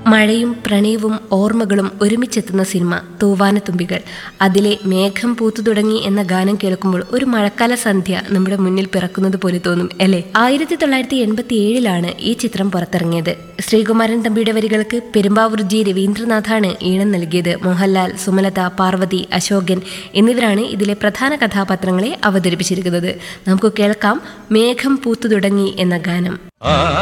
മഴയും പ്രണയവും ഓർമ്മകളും ഒരുമിച്ചെത്തുന്ന സിനിമ തൂവാനത്തുമ്പികൾ. അതിലെ മേഘം പൂത്തു തുടങ്ങി എന്ന ഗാനം കേൾക്കുമ്പോൾ ഒരു മഴക്കാല സന്ധ്യ നമ്മുടെ മുന്നിൽ പിറക്കുന്നത് പോലെ തോന്നും അല്ലേ? 1987 ഈ ചിത്രം പുറത്തിറങ്ങിയത്. ശ്രീകുമാരൻ തമ്പിയുടെ വരികൾക്ക് പെരുമ്പാവൂർ ജി രവീന്ദ്രനാഥാണ് ഈണം നൽകിയത്. മോഹൻലാൽ, സുമലത, പാർവതി, അശോകൻ എന്നിവരാണ് ഇതിലെ പ്രധാന കഥാപാത്രങ്ങളെ അവതരിപ്പിച്ചിരിക്കുന്നത്. നമുക്ക് കേൾക്കാം മേഘം പൂത്തു തുടങ്ങി എന്ന ഗാനം.